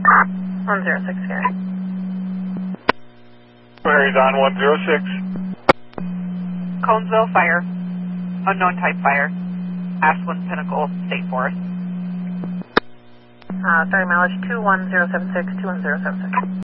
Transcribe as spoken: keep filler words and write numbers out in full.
one zero six, Gary. Mary's on one zero six. Conesville Fire, unknown type fire, Ashland Pinnacle State Forest. Uh, sorry, mileage two one zero seven six, two one zero seven six.